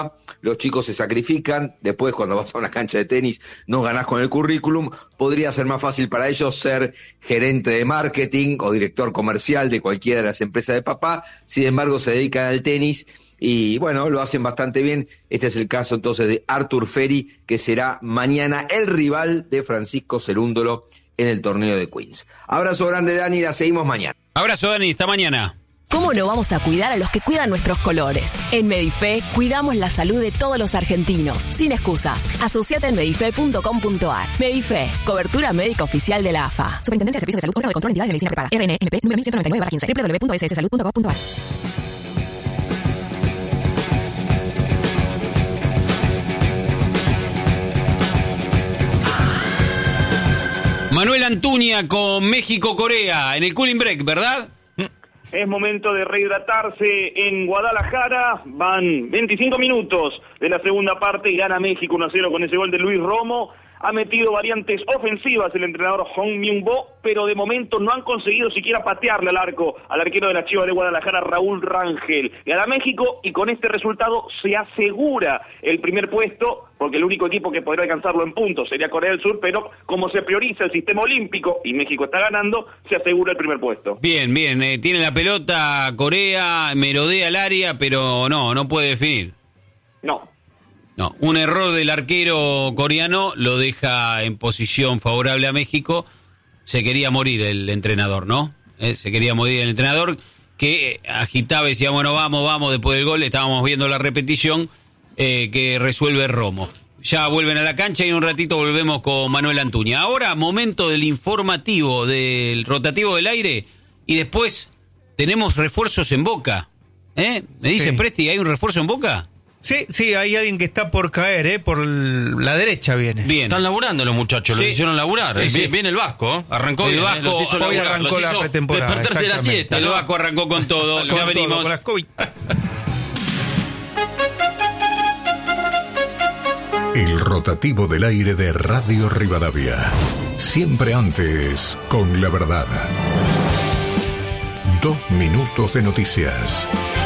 los chicos se sacrifican, después cuando vas a una cancha de tenis no ganás con el currículum, podría ser más fácil para ellos ser gerente de marketing o director comercial de cualquiera de las empresas de papá, sin embargo se dedican al tenis y bueno, lo hacen bastante bien. Este es el caso entonces de Artur Ferry, que será mañana el rival de Francisco Cerúndolo en el torneo de Queens. Abrazo grande, Dani, la seguimos mañana. Abrazo, Dani, hasta mañana. ¿Cómo no vamos a cuidar a los que cuidan nuestros colores? En Medife cuidamos la salud de todos los argentinos, sin excusas. Asociate en medife.com.ar. Medife, cobertura médica oficial de la AFA. Superintendencia de Servicios de Salud, órgano de control de entidades de medicina prepaga. RNMP número 1199/15, www.sssalud.gov.ar. Manuel Antuña con México-Corea en el Cooling Break, ¿verdad? Es momento de rehidratarse en Guadalajara. Van 25 minutos de la segunda parte y gana México 1-0 con ese gol de Luis Romo. Ha metido variantes ofensivas el entrenador Hong Myung-bo, pero de momento no han conseguido siquiera patearle al arco al arquero de la Chivas de Guadalajara, Raúl Rangel. Gana México y con este resultado se asegura el primer puesto, porque el único equipo que podría alcanzarlo en puntos sería Corea del Sur, pero como se prioriza el sistema olímpico y México está ganando, se asegura el primer puesto. Bien, tiene la pelota Corea, merodea el área, pero no puede definir. No, un error del arquero coreano lo deja en posición favorable a México. Se quería morir el entrenador, ¿no? Se quería morir el entrenador que agitaba y decía, bueno, vamos, después del gol estábamos viendo la repetición que resuelve Romo. Ya vuelven a la cancha y en un ratito volvemos con Manuel Antuña. Ahora, momento del informativo, del rotativo del aire, y después tenemos refuerzos en Boca. Me dice Presti, ¿hay un refuerzo en Boca? Sí, hay alguien que está por caer, por la derecha viene. Bien. Están laburando los muchachos, los hicieron laburar. Sí. Viene el Vasco, arrancó el bien, Vasco, los hizo hoy laburar, arrancó la pretemporada. Despertarse de la siesta. El Vasco arrancó con todo, ya venimos. Con las COVID. El rotativo del aire de Radio Rivadavia. Siempre antes, con la verdad. 2 minutos de noticias.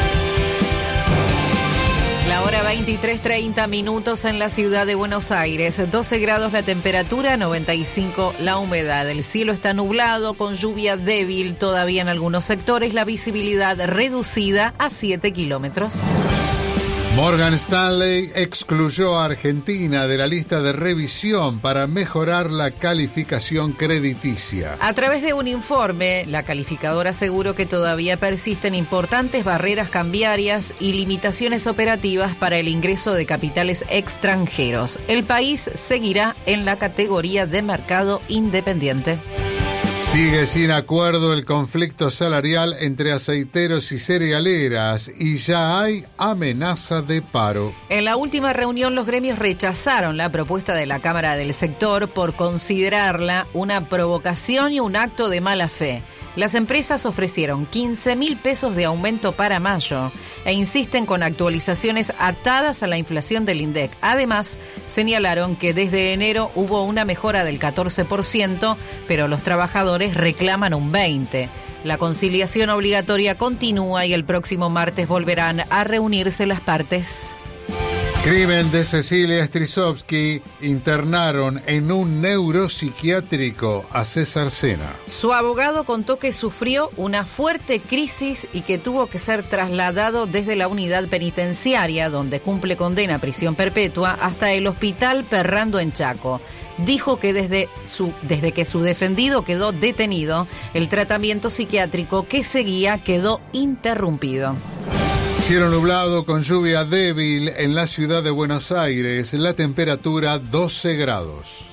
La hora 23:30 minutos en la ciudad de Buenos Aires. 12 grados la temperatura, 95 la humedad. El cielo está nublado con lluvia débil todavía en algunos sectores. La visibilidad reducida a 7 kilómetros. Morgan Stanley excluyó a Argentina de la lista de revisión para mejorar la calificación crediticia. A través de un informe, la calificadora aseguró que todavía persisten importantes barreras cambiarias y limitaciones operativas para el ingreso de capitales extranjeros. El país seguirá en la categoría de mercado independiente. Sigue sin acuerdo el conflicto salarial entre aceiteros y cerealeras y ya hay amenaza de paro. En la última reunión los gremios rechazaron la propuesta de la Cámara del Sector por considerarla una provocación y un acto de mala fe. Las empresas ofrecieron 15.000 pesos de aumento para mayo e insisten con actualizaciones atadas a la inflación del INDEC. Además, señalaron que desde enero hubo una mejora del 14%, pero los trabajadores reclaman un 20%. La conciliación obligatoria continúa y el próximo martes volverán a reunirse las partes. Crimen de Cecilia Strisovsky. Internaron en un neuropsiquiátrico a César Sena. Su abogado contó que sufrió una fuerte crisis y que tuvo que ser trasladado desde la unidad penitenciaria, donde cumple condena a prisión perpetua, hasta el hospital Perrando en Chaco. Dijo que desde que su defendido quedó detenido, el tratamiento psiquiátrico que seguía quedó interrumpido. Cielo nublado con lluvia débil en la ciudad de Buenos Aires. La temperatura 12 grados.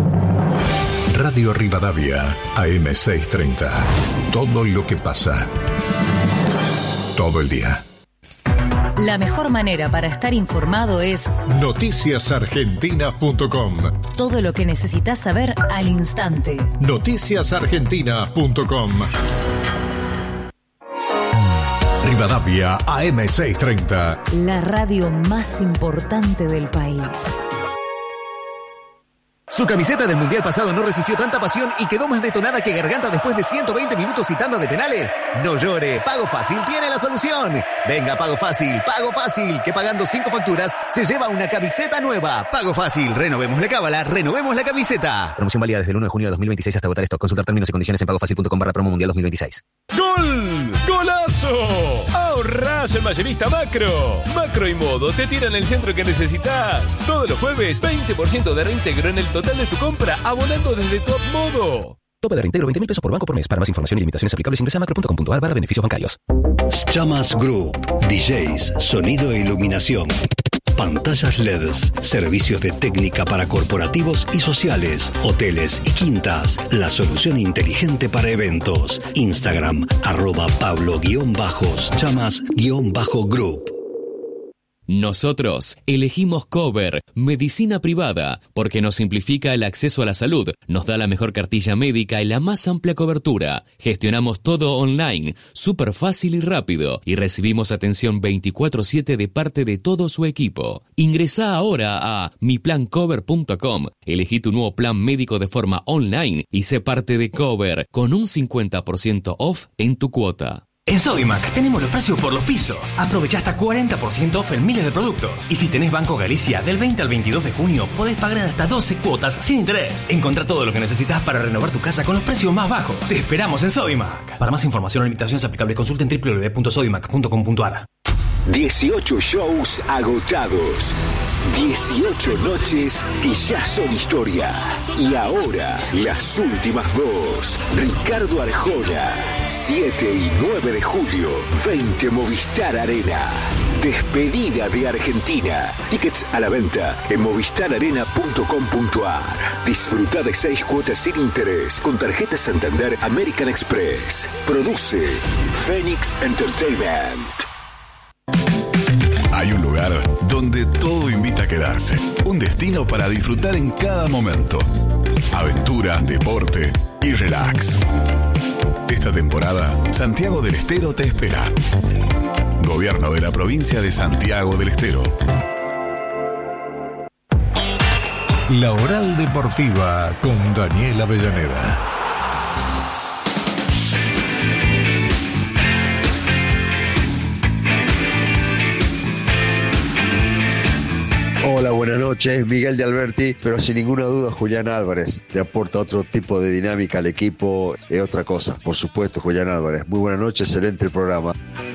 Radio Rivadavia, AM630. Todo lo que pasa. Todo el día. La mejor manera para estar informado es noticiasargentina.com. Todo lo que necesitas saber al instante. Noticiasargentina.com. Rivadavia AM630. La radio más importante del país. Su camiseta del Mundial pasado no resistió tanta pasión y quedó más detonada que Garganta después de 120 minutos y tanda de penales. No llore, Pago Fácil tiene la solución. Venga, Pago Fácil, que pagando 5 facturas se lleva una camiseta nueva. Pago Fácil, renovemos la cábala, renovemos la camiseta. Promoción válida desde el 1 de junio de 2026 hasta agotar stock. Consultar términos y condiciones en pagofacil.com/promo mundial 2026. ¡Gol! ¡Golazo! ¡Ahorrás en Mayorista Macro! Macro y Modo te tiran el centro que necesitas. Todos los jueves, 20% de reintegro en el total de tu compra, abonando desde Top Modo. Tope de reintegro 20.000 pesos por banco por mes. Para más información y limitaciones aplicables ingresa a macro.com.ar/beneficios bancarios. Chamas Group, DJs, sonido e iluminación. Pantallas LEDs, servicios de técnica para corporativos y sociales, hoteles y quintas. La solución inteligente para eventos. Instagram, @Pablo_Chamas_Group. Nosotros elegimos Cover, medicina privada, porque nos simplifica el acceso a la salud, nos da la mejor cartilla médica y la más amplia cobertura. Gestionamos todo online, súper fácil y rápido, y recibimos atención 24/7 de parte de todo su equipo. Ingresá ahora a miplancover.com, elegí tu nuevo plan médico de forma online y sé parte de Cover, con un 50% off en tu cuota. En Sodimac tenemos los precios por los pisos. Aprovecha hasta 40% off en miles de productos. Y si tenés Banco Galicia, del 20 al 22 de junio podés pagar en hasta 12 cuotas sin interés. Encontrá todo lo que necesitas para renovar tu casa con los precios más bajos. Te esperamos en Sodimac. Para más información o limitaciones aplicables, consulten www.sodimac.com.ar. 18 shows agotados. 18 noches que ya son historia. Y ahora, las últimas dos. Ricardo Arjona, 7 y 9 de julio, 20 Movistar Arena. Despedida de Argentina. Tickets a la venta en movistararena.com.ar. Disfruta de 6 cuotas sin interés con tarjeta Santander American Express. Produce Phoenix Entertainment. Hay un lugar donde todo invita a quedarse. Un destino para disfrutar en cada momento. Aventura, deporte y relax. Esta temporada, Santiago del Estero te espera. Gobierno de la provincia de Santiago del Estero. La Oral Deportiva con Daniel Avellaneda. Hola, buenas noches, Miguel de Alberti, pero sin ninguna duda Julián Álvarez le aporta otro tipo de dinámica al equipo, es otra cosa, por supuesto, Julián Álvarez. Muy buenas noches, excelente el programa.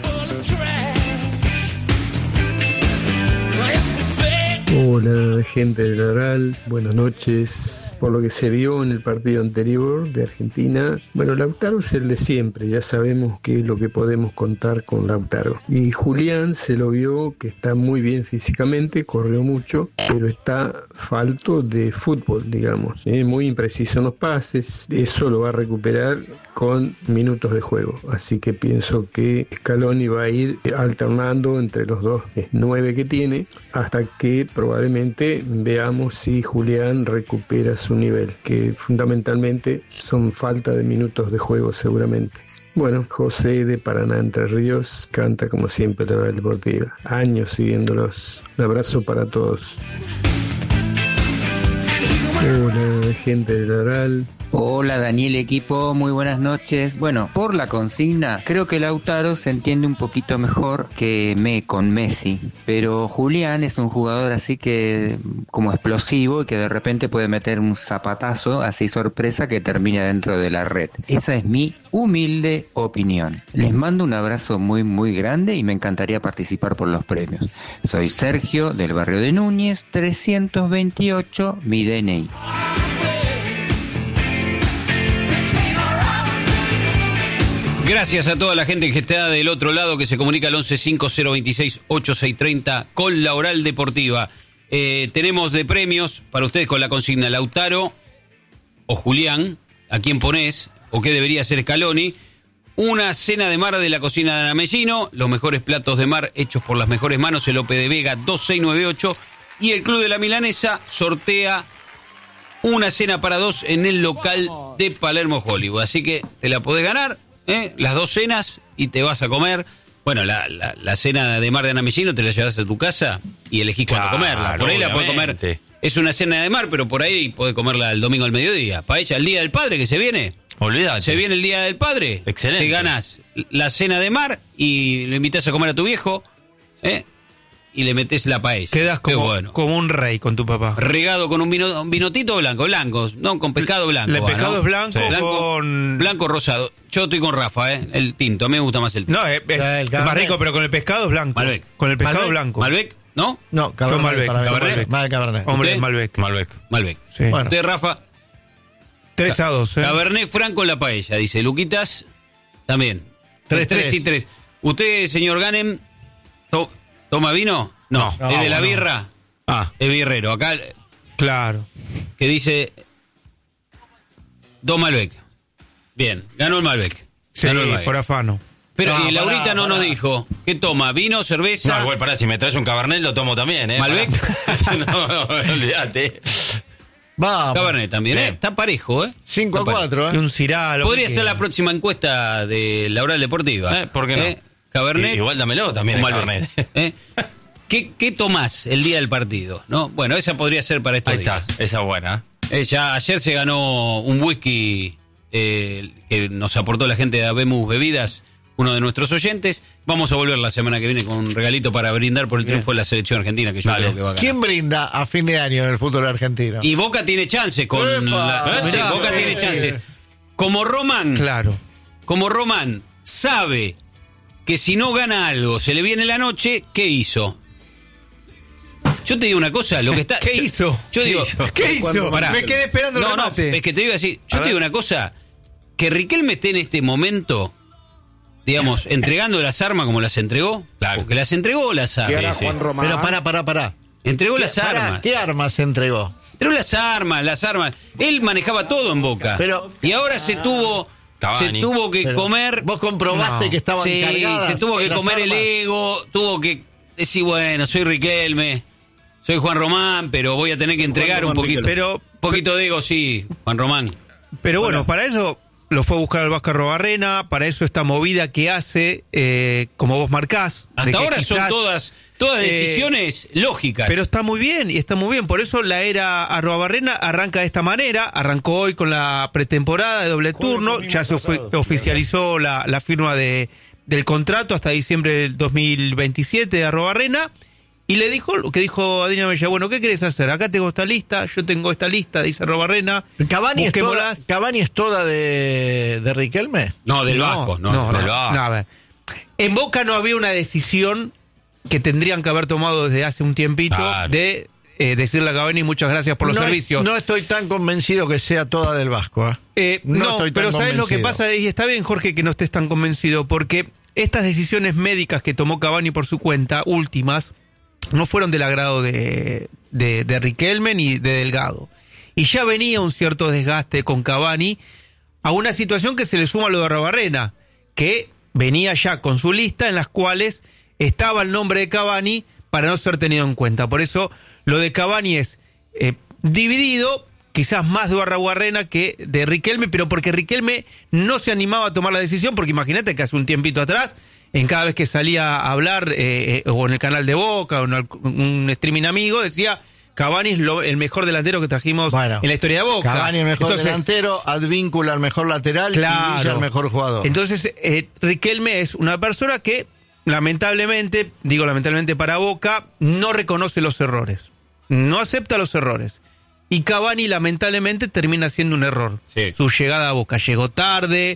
Hola, gente del Oral, buenas noches. Por lo que se vio en el partido anterior de Argentina, bueno, Lautaro es el de siempre, ya sabemos qué es lo que podemos contar con Lautaro. Y Julián se lo vio que está muy bien físicamente, corrió mucho, pero está falto de fútbol, digamos. Muy impreciso en los pases, eso lo va a recuperar con minutos de juego. Así que pienso que Scaloni va a ir alternando entre los dos 9 que tiene, hasta que probablemente veamos si Julián recupera su nivel, que fundamentalmente son falta de minutos de juego seguramente. Bueno, José de Paraná, Entre Ríos, canta como siempre la Oral Deportiva. Años siguiéndolos. Un abrazo para todos. Hola, gente del Oral. Hola Daniel, equipo, muy buenas noches. Bueno, por la consigna, creo que Lautaro se entiende un poquito mejor que con Messi, pero Julián es un jugador así que como explosivo y que de repente puede meter un zapatazo así sorpresa que termina dentro de la red. Esa es mi humilde opinión. Les mando un abrazo muy muy grande y me encantaría participar por los premios. Soy Sergio del barrio de Núñez, 328, mi DNI. Gracias a toda la gente que está del otro lado, que se comunica al 1150268630 con la Oral Deportiva. Tenemos de premios para ustedes con la consigna Lautaro o Julián, ¿a quién ponés? ¿O qué debería hacer Scaloni? Una cena de mar de la cocina de Ana Mellino, los mejores platos de mar hechos por las mejores manos, el Lope de Vega 2698. Y el Club de la Milanesa sortea una cena para 2 en el local de Palermo Hollywood. Así que te la podés ganar. Las 2 cenas y te vas a comer Bueno, la cena de mar de Ana Mellino te la llevas a tu casa y elegís cuándo comerla. Por ahí la podés comer. Es una cena de mar, pero por ahí podés comerla el domingo al mediodía. Para ella, el Día del Padre que se viene. Olvídate. Se viene el Día del Padre. Excelente. Te ganás la cena de mar y le invitás a comer a tu viejo, y le metés la paella. Quedas como un rey con tu papá. Regado con un vinotito blanco, no, con pescado blanco. El pescado es blanco, sí. con... Blanco rosado. Yo estoy con Rafa, el tinto. A mí me gusta más el tinto. No, es más rico, pero con el pescado es blanco. Malbec. Con el pescado Malbec. blanco. ¿Malbec? ¿No? No, Cabernet. Malbec. Cabernet. Hombre, ¿Usted? Malbec. Sí. Bueno. Usted, Rafa. 3-2, Cabernet Franco en la paella, dice Luquitas. También. 3 y 3. ¿Usted, señor Ganem, toma vino? No. ¿Es de la birra? Es birrero. Acá. Claro. Que dice 2 Malbec. Bien, ganó el Malbec. Sí, ganó el Malbec. por afano. Pero y Laurita no nos dijo. ¿Qué toma? ¿Vino, cerveza? No, igual pará, si me traes un Cabernet lo tomo también, ¿Malbec? No, olvídate. Vamos. Cabernet también, Está parejo, 5-4, Y un Ciral. Podría ser la próxima encuesta de la Oral Deportiva. ¿Por qué no? Cabernet. Igual dámelo también el Cabernet. ¿Qué tomás el día del partido? ¿No? Bueno, esa podría ser para estos días. Ahí está, esa es buena. Ya ayer se ganó un whisky que nos aportó la gente de Habemus Bebidas, uno de nuestros oyentes. Vamos a volver la semana que viene con un regalito para brindar por el triunfo de la selección argentina, que yo creo que va a ganar. ¿Quién brinda a fin de año en el fútbol argentino? Y Boca tiene chances con Boca tiene chances. Como Román sabe que si no gana algo se le viene la noche, ¿qué hizo? Yo te digo una cosa, lo que está. ¿Qué hizo? Yo digo, ¿qué hizo? Pará. Me quedé esperando el remate. No, es que te digo así. Yo te digo una cosa, que Riquelme esté en este momento, digamos, entregando las armas como las entregó, porque las entregó las armas. Pero pará. Entregó las armas. ¿Qué armas entregó? Entregó las armas. Él manejaba todo en Boca. Y ahora se tuvo que comer. Vos comprobaste que estaban cargadas. Se tuvo que comer el ego, tuvo que decir, bueno, soy Riquelme, soy Juan Román, pero voy a tener que entregar un poquito. Poquito de ego, sí, Juan Román. Pero bueno, para eso lo fue a buscar al Vasco Arrobarrena, para eso esta movida que hace, como vos marcás. Hasta ahora son todas decisiones lógicas. Pero está muy bien, por eso la era Arrobarrena arranca de esta manera, arrancó hoy con la pretemporada de doble turno, ya se oficializó la firma del contrato hasta diciembre del 2027 de Arrobarrena. Y le dijo lo que dijo Adrián Bella, bueno, ¿qué querés hacer? Acá tengo esta lista, yo tengo esta lista, dice Arrobarrena. ¿Cavani es toda de Riquelme? No, del Vasco. No, a ver. En Boca no había una decisión que tendrían que haber tomado desde hace un tiempito de decirle a Cavani muchas gracias por los servicios. No estoy tan convencido que sea toda del Vasco. No, pero ¿sabes lo que pasa? Y está bien, Jorge, que no estés tan convencido, porque estas decisiones médicas que tomó Cavani por su cuenta, últimas, no fueron del agrado de Riquelme ni de Delgado. Y ya venía un cierto desgaste con Cavani a una situación que se le suma a lo de Arrobarrena, que venía ya con su lista en las cuales estaba el nombre de Cavani para no ser tenido en cuenta. Por eso lo de Cavani es dividido, quizás más de Arrobarrena que de Riquelme, pero porque Riquelme no se animaba a tomar la decisión, porque imagínate que hace un tiempito atrás, en cada vez que salía a hablar, o en el canal de Boca, o en un streaming amigo, decía, Cavani es el mejor delantero que trajimos en la historia de Boca. Cavani el mejor delantero, Advíncula el mejor lateral, y Villa el mejor jugador. Entonces, Riquelme es una persona que, lamentablemente para Boca, no reconoce los errores. No acepta los errores. Y Cavani, lamentablemente, termina siendo un error. Sí. Su llegada a Boca. Llegó tarde,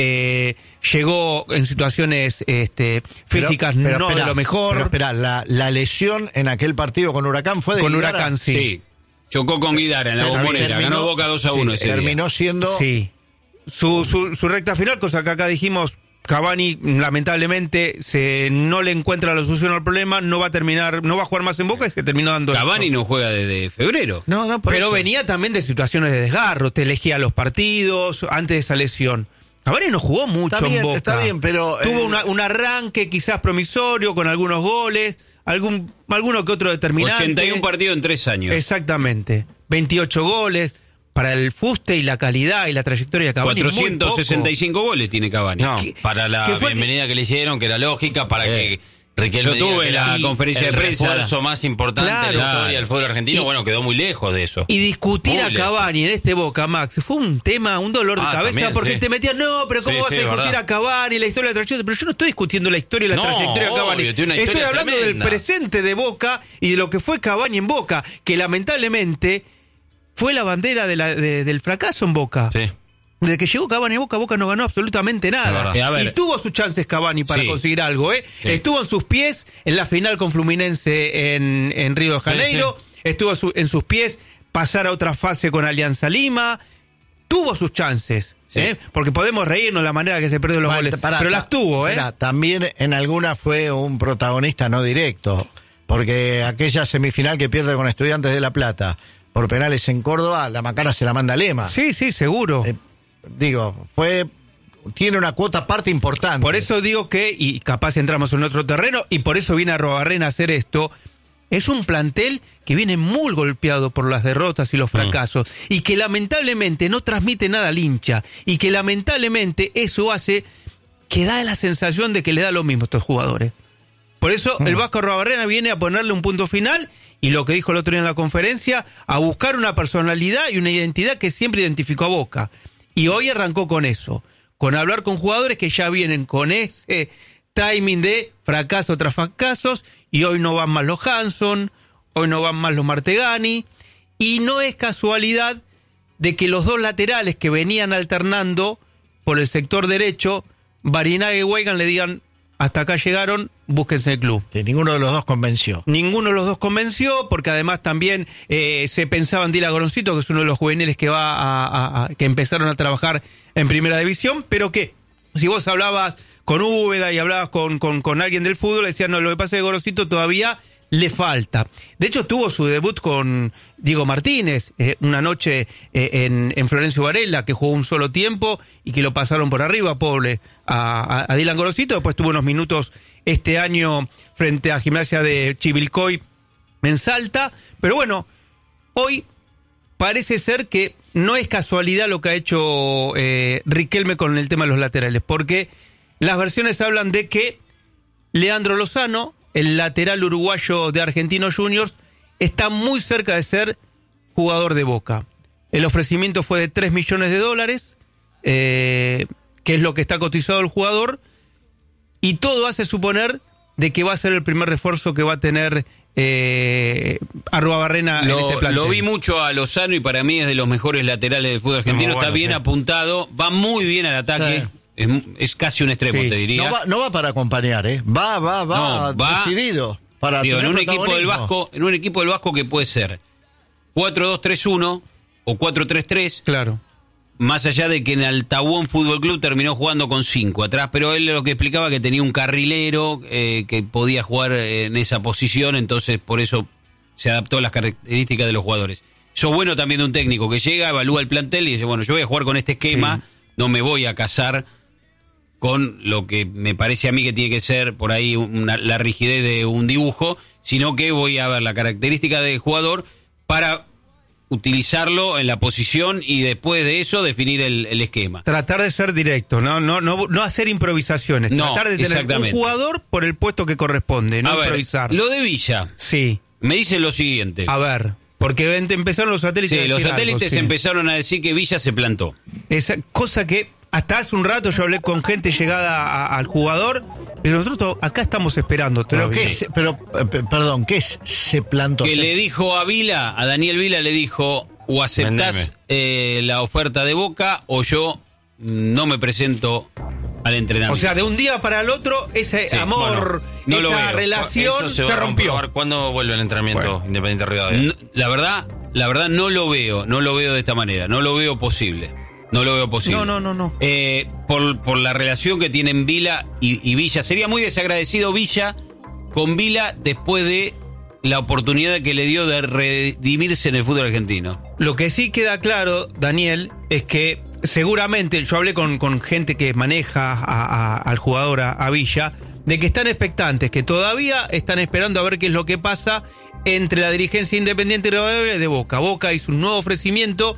llegó en situaciones físicas no de lo mejor. Pero espera, la lesión en aquel partido con Huracán fue de con Guidara. Huracán, sí. Chocó con Guidara en la Bombonera, ganó Boca 2-1 ese terminó día. Siendo... Sí. Su recta final, cosa que acá dijimos, Cavani lamentablemente no le encuentra la solución al problema, no va a jugar más en Boca, es que terminó dando Cavani esto. No juega desde febrero. Pero eso. venía también de situaciones de desgarro, te elegía los partidos antes de esa lesión. Cavani no jugó mucho en Boca. Está bien, pero... Tuvo un arranque quizás promisorio con algunos goles, alguno que otro determinante. 81 partidos en 3 años. Exactamente. 28 goles. para el fuste y la calidad y la trayectoria de Cavani. 465 goles tiene Cavani. No, para la bienvenida que le hicieron, que era lógica, para que Riquelme yo tuve la conferencia de prensa. El refuerzo más importante de la historia del fútbol argentino, quedó muy lejos de eso. Y discutir a Cavani en este Boca, Max, fue un dolor de cabeza, también, porque te metían, no, pero ¿cómo vas a discutir a Cavani, la historia de la trayectoria? Pero yo no estoy discutiendo la historia y la trayectoria de Cavani. Estoy hablando del presente de Boca y de lo que fue Cavani en Boca, que lamentablemente fue la bandera del fracaso en Boca. Sí. Desde que llegó Cavani a Boca, Boca no ganó absolutamente nada. Y tuvo sus chances Cavani para conseguir algo. Sí. Estuvo en sus pies en la final con Fluminense en Río de Janeiro. Sí. Estuvo en sus pies pasar a otra fase con Alianza Lima. Tuvo sus chances. Sí. Porque podemos reírnos de la manera que se perdió los goles. Pero las tuvo. También en algunas fue un protagonista no directo. Porque aquella semifinal que pierde con Estudiantes de La Plata por penales en Córdoba, la macana se la manda a Lema. Sí, seguro. Tiene una cuota parte importante. Por eso digo que, y capaz entramos en otro terreno, y por eso viene Arruabarrena a hacer esto, es un plantel que viene muy golpeado por las derrotas y los fracasos, y que lamentablemente no transmite nada al hincha, y que lamentablemente eso hace que da la sensación de que le da lo mismo a estos jugadores. Por eso el Vasco Arruabarrena viene a ponerle un punto final, y lo que dijo el otro día en la conferencia, a buscar una personalidad y una identidad que siempre identificó a Boca. Y hoy arrancó con eso, con hablar con jugadores que ya vienen con ese timing de fracaso tras fracasos, y hoy no van más los Hanson, hoy no van más los Martegani, y no es casualidad de que los dos laterales que venían alternando por el sector derecho, Barinaga y Weigand, le digan, hasta acá llegaron, búsquense el club. Que ninguno de los dos convenció. Ninguno de los dos convenció, porque además también se pensaba en Dylan Goroncito, que es uno de los juveniles que que empezaron a trabajar en Primera División, pero que si vos hablabas con Úbeda y hablabas con alguien del fútbol, decían, no, lo que pasa es que Goroncito todavía le falta. De hecho, tuvo su debut con Diego Martínez, una noche en Florencio Varela, que jugó un solo tiempo y que lo pasaron por arriba, pobre, a Dylan Goroncito. Después tuvo unos minutos este año frente a Gimnasia de Chivilcoy en Salta. Pero bueno, hoy parece ser que no es casualidad lo que ha hecho Riquelme con el tema de los laterales, porque las versiones hablan de que Leandro Lozano, el lateral uruguayo de Argentinos Juniors, está muy cerca de ser jugador de Boca. El ofrecimiento fue de $3 millones, que es lo que está cotizado el jugador, y todo hace suponer de que va a ser el primer refuerzo que va a tener Arruabarrena en este plantel. Lo vi mucho a Lozano y para mí es de los mejores laterales del fútbol argentino. Está bien apuntado, va muy bien al ataque. Sí. Es casi un extremo, te diría. No va para acompañar, va decidido. Para en un equipo del Vasco que puede ser 4-2-3-1 o 4-3-3. Claro. Más allá de que en el Tahuón Fútbol Club terminó jugando con 5 atrás, pero él lo que explicaba que tenía un carrilero que podía jugar en esa posición, entonces por eso se adaptó a las características de los jugadores. Eso es bueno también de un técnico que llega, evalúa el plantel y dice, bueno, yo voy a jugar con este esquema, no me voy a casar con lo que me parece a mí que tiene que ser por ahí la rigidez de un dibujo, sino que voy a ver la característica del jugador para utilizarlo en la posición y después de eso definir el esquema. Tratar de ser directo, no hacer improvisaciones, tratar de tener un jugador por el puesto que corresponde, no improvisar. Lo de Villa. Sí. Me dicen lo siguiente. A ver, porque empezaron los satélites a decir los satélites empezaron a decir que Villa se plantó. Esa cosa que hasta hace un rato yo hablé con gente llegada al jugador, pero nosotros acá estamos esperando. Perdón, ¿qué es? Se plantó. Que le dijo a Daniel Vila le dijo, o aceptás la oferta de Boca o yo no me presento al entrenamiento. O sea, de un día para el otro, ese amor, esa relación se rompió. ¿Cuándo vuelve el entrenamiento Independiente Rivadavia? La verdad no lo veo de esta manera, no lo veo posible. No lo veo posible. No. Por la relación que tienen Vila y Villa. Sería muy desagradecido Villa con Vila después de la oportunidad que le dio de redimirse en el fútbol argentino. Lo que sí queda claro, Daniel, es que seguramente, yo hablé con gente que maneja al jugador, a Villa, de que están expectantes, que todavía están esperando a ver qué es lo que pasa entre la dirigencia Independiente y de Boca. Boca hizo un nuevo ofrecimiento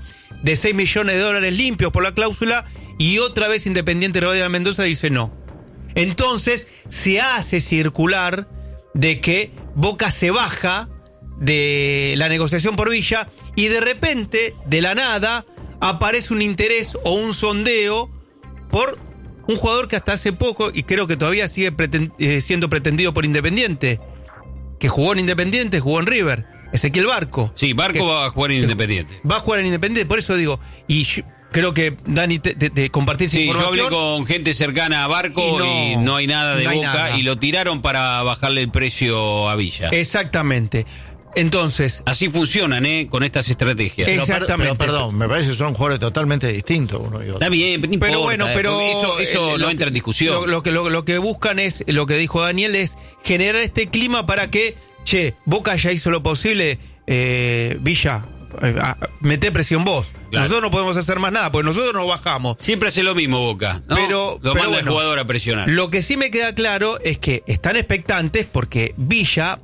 de $6 millones limpios por la cláusula, y otra vez Independiente Rivadavia Mendoza dice no. Entonces se hace circular de que Boca se baja de la negociación por Villa, y de repente, de la nada, aparece un interés o un sondeo por un jugador que hasta hace poco, y creo que todavía sigue siendo pretendido por Independiente, que jugó en Independiente, jugó en River, Ezequiel Barco. Sí, Barco va a jugar en Independiente. Va a jugar en Independiente, por eso digo, y creo que Dani te compartís información. Sí, yo hablé con gente cercana a Barco y no hay nada de Boca, nada. Y lo tiraron para bajarle el precio a Villa. Exactamente. Entonces, así funcionan, con estas estrategias. Exactamente. Pero perdón, me parece que son jugadores totalmente distintos uno y otro. Está bien, no importa, pero bueno, pero eso no entra en discusión. Lo que buscan es, lo que dijo Daniel, es generar este clima para que, Boca ya hizo lo posible, Villa, meté presión vos. Claro. Nosotros no podemos hacer más nada, porque nosotros nos bajamos. Siempre hace lo mismo Boca, ¿no? Lo manda el jugador a presionar. Lo que sí me queda claro es que están expectantes porque Villa,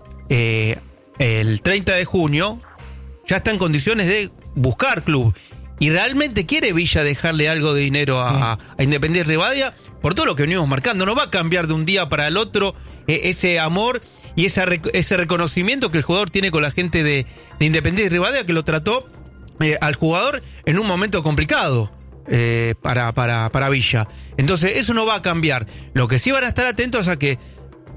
el 30 de junio, ya está en condiciones de buscar club. Y realmente quiere Villa dejarle algo de dinero a Independiente Rivadavia por todo lo que venimos marcando. No va a cambiar de un día para el otro ese amor y ese reconocimiento que el jugador tiene con la gente de Independiente Rivadavia, que lo trató al jugador en un momento complicado para Villa. Entonces eso no va a cambiar. Lo que sí van a estar atentos a que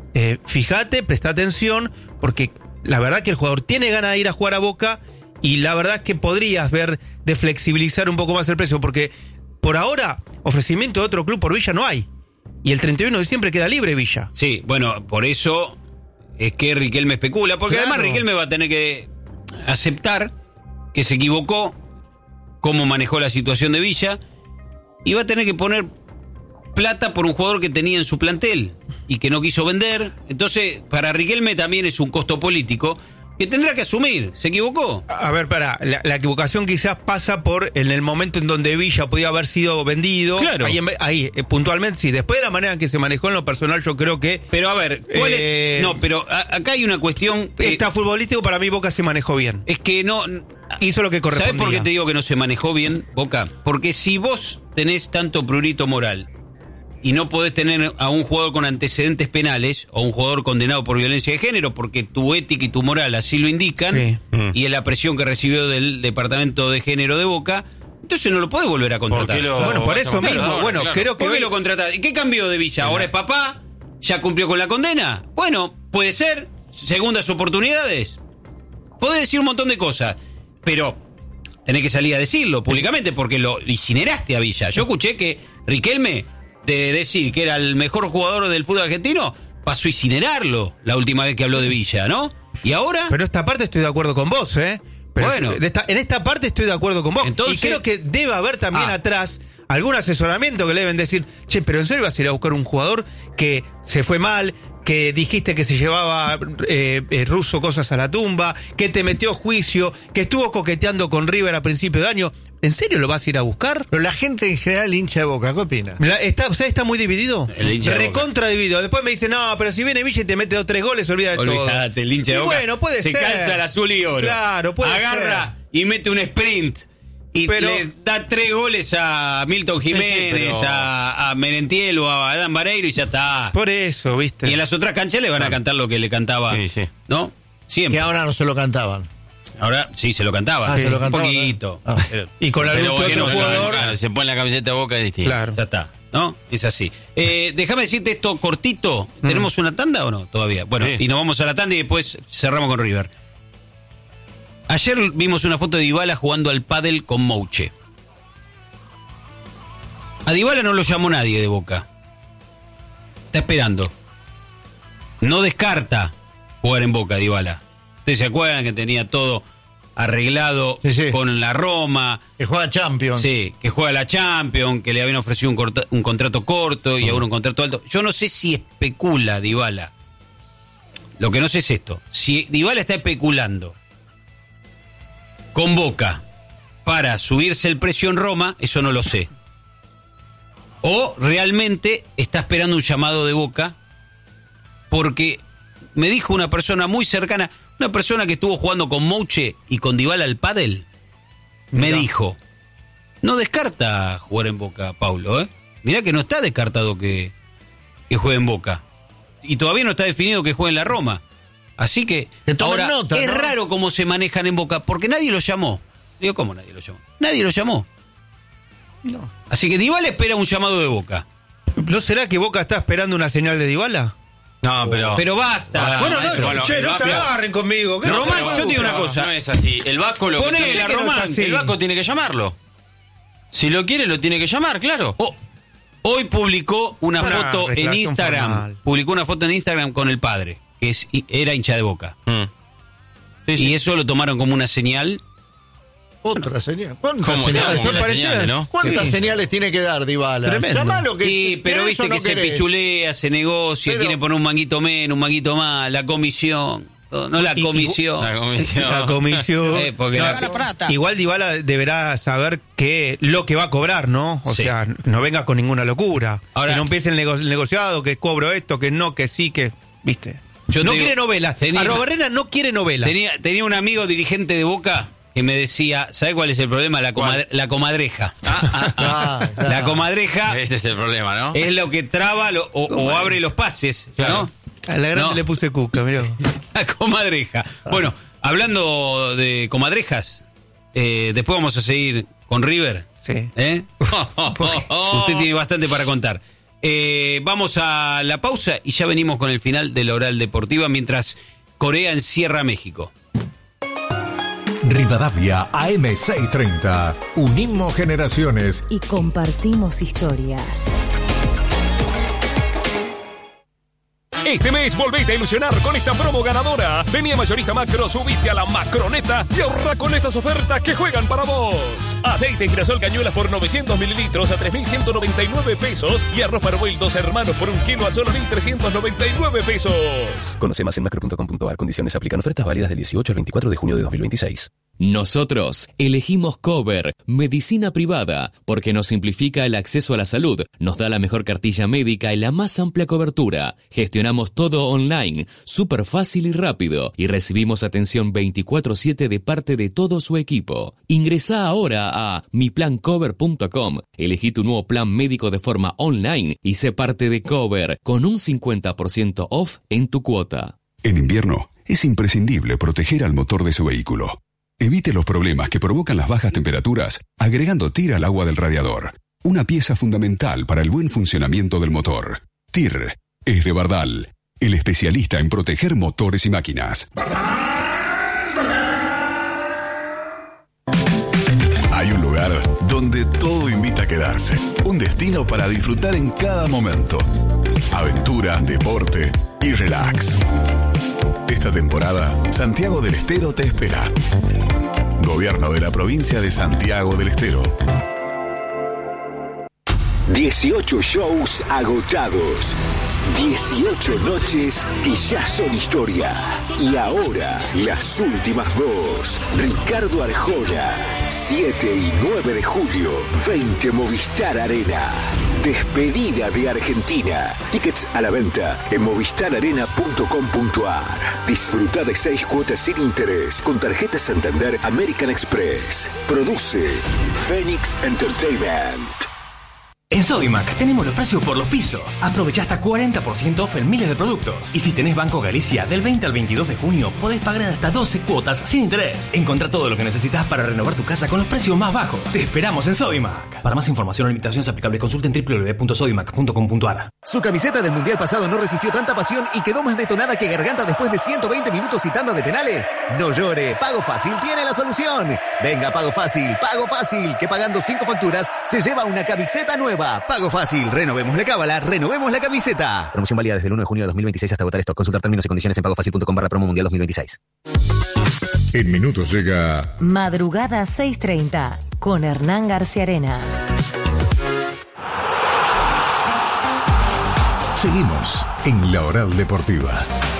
fíjate, presta atención, porque la verdad que el jugador tiene ganas de ir a jugar a Boca, y la verdad es que podrías ver de flexibilizar un poco más el precio, porque por ahora ofrecimiento de otro club por Villa no hay, y el 31 de diciembre queda libre Villa. Sí, bueno, por eso es que Riquelme especula, porque además Riquelme va a tener que aceptar que se equivocó, cómo manejó la situación de Villa, y va a tener que poner plata por un jugador que tenía en su plantel y que no quiso vender. Entonces, para Riquelme también es un costo político que tendrá que asumir. ¿Se equivocó? A ver, la equivocación quizás pasa por en el momento en donde Villa podía haber sido vendido. Claro. Ahí puntualmente sí. Después de la manera en que se manejó en lo personal, yo creo que... Pero a ver, ¿cuál es? No, pero acá hay una cuestión... Está futbolístico, para mí Boca se manejó bien. Es que no... Hizo lo que correspondía. ¿Sabés por qué te digo que no se manejó bien, Boca? Porque si vos tenés tanto prurito moral y no podés tener a un jugador con antecedentes penales o un jugador condenado por violencia de género, porque tu ética y tu moral así lo indican, sí, y es la presión que recibió del Departamento de Género de Boca, entonces no lo podés volver a contratar. Bueno, por eso mismo. Ahora, bueno, claro. Creo que... ¿Por qué lo contrataste? ¿Qué cambió de Villa? ¿Ahora es papá? ¿Ya cumplió con la condena? Bueno, puede ser. Segundas oportunidades. Podés decir un montón de cosas, pero tenés que salir a decirlo públicamente, porque lo incineraste a Villa. Yo escuché que Riquelme, de decir que era el mejor jugador del fútbol argentino, pasó a incinerarlo la última vez que habló de Villa, ¿no? ¿Y ahora? Pero esta parte estoy de acuerdo con vos, Pero bueno, en esta parte estoy de acuerdo con vos. Entonces, y creo que debe haber también atrás algún asesoramiento que le deben decir, pero en serio vas a ir a buscar un jugador que se fue mal, que dijiste que se llevaba Russo cosas a la tumba, que te metió juicio, que estuvo coqueteando con River a principio de año. ¿En serio lo vas a ir a buscar? Pero la gente en general hincha de Boca, ¿qué opina? Está muy dividido. El hincha de recontra Boca. dividido. Después me dice, no, pero si viene Villa y te mete 2 o 3 goles, olvídate de todo. Olvídate, el hincha de Boca. Bueno, puede se ser. calza el azul y oro. Claro, puede Agarra y mete un sprint. Y le da 3 goles a Milton Jiménez, a Merentiel o a Adán Vareiro y ya está. Por eso, ¿viste? Y en las otras canchas le van a cantar lo que le cantaba, ¿no? Siempre. Que ahora no se lo cantaban. Ahora sí se lo cantaba, se lo un cantaban, poquito. Y con algún otro jugador se pone la camiseta de Boca es distinto. Claro. Ya está, ¿no? Es así. Déjame decirte esto cortito. ¿Tenemos una tanda o no todavía? Bueno, y nos vamos a la tanda y después cerramos con River. Ayer vimos una foto de Dybala jugando al pádel con Mouche. A Dybala no lo llamó nadie de Boca. Está esperando. No descarta jugar en Boca, Dybala. ¿Ustedes se acuerdan que tenía todo arreglado con la Roma? Que juega Champions. Sí, que juega la Champions, que le habían ofrecido un contrato corto y ahora un contrato alto. Yo no sé si especula Dybala. Lo que no sé es esto. Si Dybala está especulando con Boca para subirse el precio en Roma, eso no lo sé. O realmente está esperando un llamado de Boca, porque me dijo una persona muy cercana, una persona que estuvo jugando con Mouche y con Dybala al pádel, me dijo no descarta jugar en Boca, Paulo, ¿eh? Mirá que no está descartado que juegue en Boca. Y todavía no está definido que juegue en la Roma. Así que ahora nota, es ¿no? raro cómo se manejan en Boca, porque nadie lo llamó. Digo, ¿cómo nadie lo llamó? Nadie lo llamó. No. Así que Dybala espera un llamado de Boca. ¿No será que Boca está esperando una señal de Dybala? No, Pero basta. Bueno, no se agarren conmigo. Román, yo te digo una cosa. No es así. El Vasco lo Ponela, Román. El Vasco tiene que llamarlo. Si lo quiere, lo tiene que llamar, claro. Hoy publicó una foto en declaración Instagram. formal. Publicó una foto en Instagram con el padre, que era hincha de Boca. Y eso lo tomaron como una señal. Otra señal. ¿Cómo? ¿Cuántas Sí. señales tiene que dar Dybala? Tremendo. Llamalo que Sí, pero querés viste o no que se querés. pichulea, se negocia, quiere poner un manguito menos, un manguito más, la comisión. No la comisión. La comisión. Porque No, la- igual Dybala deberá saber que lo que va a cobrar, ¿no? O Sí. sea, no venga con ninguna locura. Ahora- que no empiece el negociado, que cobro esto, que no, que sí, que... ¿Viste? Yo no te digo, quiere novela. tenía- Arrobarrena no quiere novela. Tenía un amigo dirigente de Boca que me decía, ¿sabe cuál es el problema? La comadreja. La comadreja Ese es el problema, ¿no? es lo que traba o abre los pases, Claro. ¿no? A la grande No. le puse cuca, mirá. La comadreja. Bueno, hablando de comadrejas, después vamos a seguir con River. Sí. ¿Eh? Usted tiene bastante para contar. Vamos a la pausa y ya venimos con el final de la Oral Deportiva mientras Corea encierra a México. Rivadavia AM630. Unimos generaciones. Y compartimos historias. Este mes volvete a ilusionar con esta promo ganadora. Vení a Mayorista Macro, subite a la Macroneta y ahorra con estas ofertas que juegan para vos. Aceite girasol cañuelas por 900 mililitros a 3.199 pesos y arroz Parboil 2 hermanos por 1 kilo a solo 1.399 pesos. Conoce más en macro.com.ar. Condiciones aplican. Ofertas válidas del 18 al 24 de junio de 2026. Nosotros elegimos Cover, medicina privada, porque nos simplifica el acceso a la salud, nos da la mejor cartilla médica y la más amplia cobertura. Gestionamos todo online, súper fácil y rápido, y recibimos atención 24/7 de parte de todo su equipo. Ingresá ahora a miplancover.com, elegí tu nuevo plan médico de forma online y sé parte de Cover, con un 50% off en tu cuota. En invierno es imprescindible proteger al motor de su vehículo. Evite los problemas que provocan las bajas temperaturas agregando TIR al agua del radiador, una pieza fundamental para el buen funcionamiento del motor. TIR es de Bardal, el especialista en proteger motores y máquinas. Hay un lugar donde todo invita a quedarse, un destino para disfrutar en cada momento. Aventura, deporte y relax. Esta temporada, Santiago del Estero te espera. Gobierno de la provincia de Santiago del Estero. 18 shows agotados. 18 noches que ya son historia. Y ahora, las últimas dos. Ricardo Arjona, 7 y 9 de julio, 20 Movistar Arena. Despedida de Argentina. Tickets a la venta en movistararena.com.ar. Disfruta de 6 cuotas sin interés con tarjeta Santander American Express. Produce Phoenix Entertainment. En Sodimac tenemos los precios por los pisos. Aprovecha hasta 40% off en miles de productos. Y si tenés Banco Galicia, del 20 al 22 de junio podés pagar hasta 12 cuotas sin interés. Encontrá todo lo que necesitas para renovar tu casa con los precios más bajos. Te esperamos en Sodimac. Para más información o limitaciones aplicables, consulten www.sodimac.com.ar. Su camiseta del Mundial pasado no resistió tanta pasión y quedó más detonada que garganta después de 120 minutos y tanda de penales. No llore, Pago Fácil tiene la solución. Venga, Pago Fácil, que pagando 5 facturas se lleva una camiseta nueva. Pago Fácil, renovemos la cábala, renovemos la camiseta. Promoción válida desde el 1 de junio de 2026 hasta agotar stock. Consultar términos y condiciones en pagofacil.com/promo mundial 2026. En minutos llega Madrugada 6:30 con Hernán García Arena. Seguimos en la Oral Deportiva.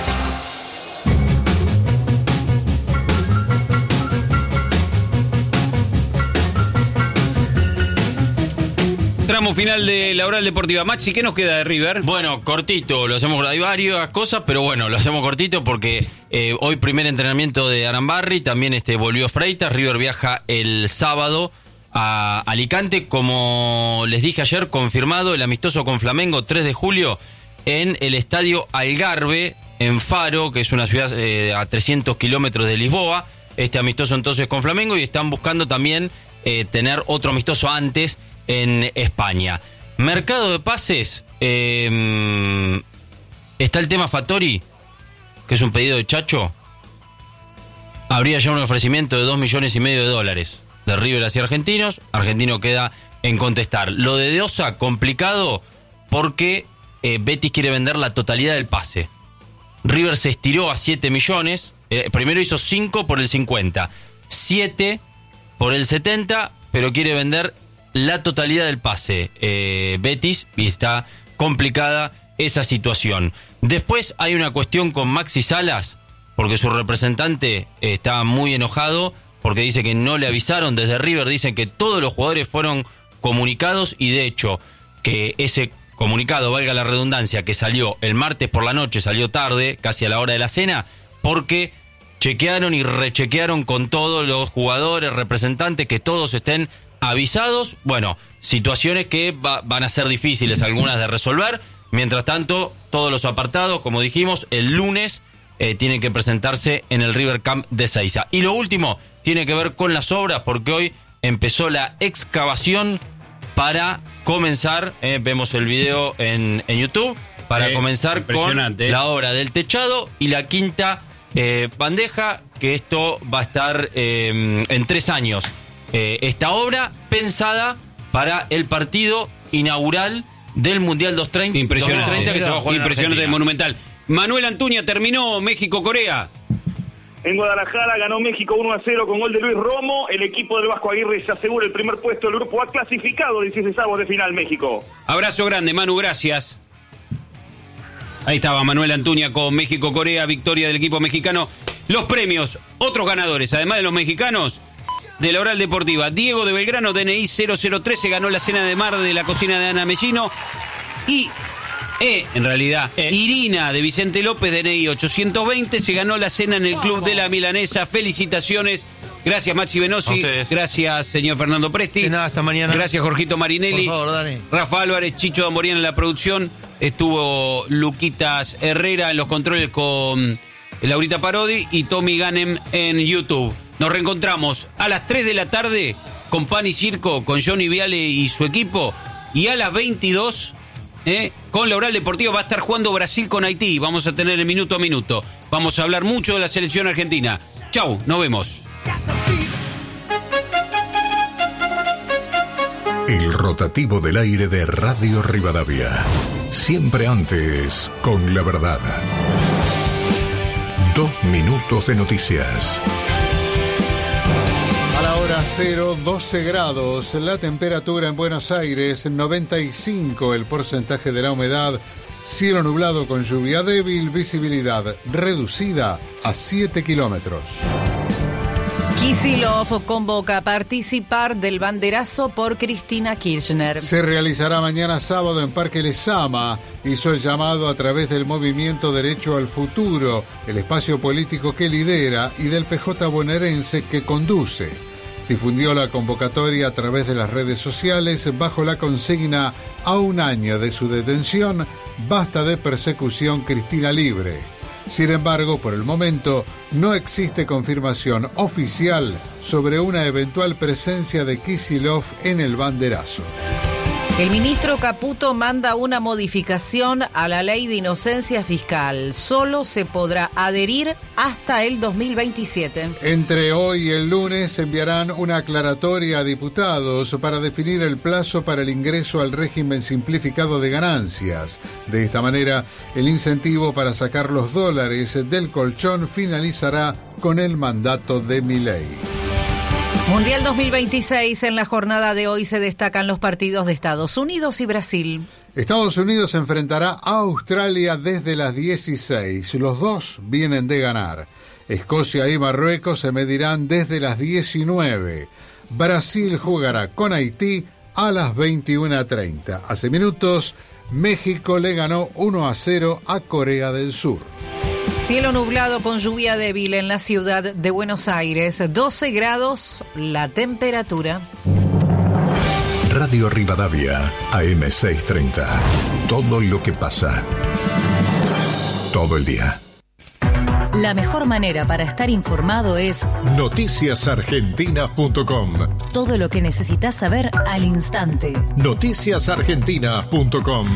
Tramo final de la Oral Deportiva. Maxi, ¿qué nos queda de River? Bueno, cortito, lo hacemos, hay varias cosas, pero bueno, lo hacemos cortito porque hoy primer entrenamiento de Arambarri, también volvió Freitas, River viaja el sábado a Alicante. Como les dije ayer, confirmado el amistoso con Flamengo 3 de julio en el Estadio Algarve, en Faro, que es una ciudad a 300 kilómetros de Lisboa. Este amistoso entonces con Flamengo, y están buscando también tener otro amistoso antes en España. Mercado de pases, está el tema Fattori, que es un pedido de Chacho. Habría ya un ofrecimiento de $2,5 millones de River hacia Argentinos. Argentino queda en contestar. Lo de Osa, complicado, porque Betis quiere vender la totalidad del pase. River se estiró a 7 millones. Primero hizo 5 por el 50, 7 por el 70, pero quiere vender la totalidad del pase. Betis, y está complicada esa situación. Después hay una cuestión con Maxi Salas, porque su representante está muy enojado, porque dice que no le avisaron desde River. Dicen que todos los jugadores fueron comunicados, y de hecho que ese comunicado, valga la redundancia, que salió el martes por la noche, salió tarde, casi a la hora de la cena, porque chequearon y rechequearon con todos los jugadores, representantes, que todos estén avisados. Bueno, situaciones que van a ser difíciles algunas de resolver. Mientras tanto, todos los apartados, como dijimos, el lunes tienen que presentarse en el River Camp de Seiza. Y lo último tiene que ver con las obras, porque hoy empezó la excavación para comenzar, vemos el video en YouTube, para comenzar con la obra del techado y la quinta bandeja, que esto va a estar en 3 años. Esta obra pensada para el partido inaugural del Mundial 2030. Impresionante, 2030, que se va a jugar impresionante, monumental. Manuel Antuña, terminó México-Corea. En Guadalajara ganó México 1-0 con gol de Luis Romo. El equipo del Vasco Aguirre se asegura el primer puesto del grupo A, clasificado 16avos de final México. Abrazo grande, Manu, gracias. Ahí estaba Manuel Antuña con México-Corea, victoria del equipo mexicano. Los premios, otros ganadores, además de los mexicanos, de la Oral Deportiva. Diego de Belgrano, DNI 0013, ganó la cena de mar de la cocina de Ana Mellino. Y Irina de Vicente López, DNI 820, se ganó la cena en el Club de la Milanesa. Felicitaciones. Gracias, Maxi Venosi. Gracias, señor Fernando Presti. De nada, hasta mañana. Gracias, Jorgito Marinelli. Por favor, Dani. Rafa Álvarez, Chicho Damborian en la producción. Estuvo Luquitas Herrera en los controles con Laurita Parodi y Tommy Ganem en YouTube. Nos reencontramos a las 3 de la tarde con Pan y Circo, con Johnny Viale y su equipo. Y a las 22... con la Oral Deportiva va a estar jugando Brasil con Haití. Vamos a tener el minuto a minuto. Vamos a hablar mucho de la selección argentina. Chau, nos vemos. El rotativo del aire de Radio Rivadavia. Siempre antes con la verdad. 2 minutos de noticias. A la hora 0, 12 grados, la temperatura en Buenos Aires, 95 el porcentaje de la humedad, cielo nublado con lluvia débil, visibilidad reducida a 7 kilómetros. Kicillof convoca a participar del banderazo por Cristina Kirchner. Se realizará mañana sábado en Parque Lezama. Hizo el llamado a través del movimiento Derecho al Futuro, el espacio político que lidera, y del PJ bonaerense que conduce. Difundió la convocatoria a través de las redes sociales bajo la consigna: a un año de su detención, basta de persecución, Cristina libre. Sin embargo, por el momento, no existe confirmación oficial sobre una eventual presencia de Kicillof en el banderazo. El ministro Caputo manda una modificación a la ley de inocencia fiscal. Solo se podrá adherir hasta el 2027. Entre hoy y el lunes enviarán una aclaratoria a diputados para definir el plazo para el ingreso al régimen simplificado de ganancias. De esta manera, el incentivo para sacar los dólares del colchón finalizará con el mandato de Milei. Mundial 2026, en la jornada de hoy se destacan los partidos de Estados Unidos y Brasil. Estados Unidos enfrentará a Australia desde las 16. Los dos vienen de ganar. Escocia y Marruecos se medirán desde las 19. Brasil jugará con Haití a las 21:30. Hace minutos, México le ganó 1-0 a Corea del Sur. Cielo nublado con lluvia débil en la ciudad de Buenos Aires, 12 grados la temperatura. Radio Rivadavia, AM630. Todo lo que pasa. Todo el día. La mejor manera para estar informado es noticiasargentinas.com. Todo lo que necesitas saber al instante. Noticiasargentinas.com.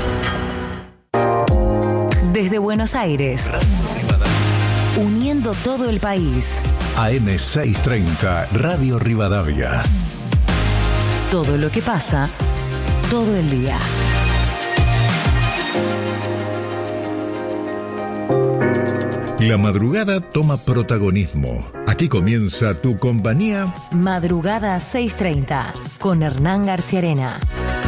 Desde Buenos Aires, uniendo todo el país. AM630, Radio Rivadavia. Todo lo que pasa, todo el día. La madrugada toma protagonismo. Aquí comienza tu compañía. Madrugada 6:30 con Hernán García Arena.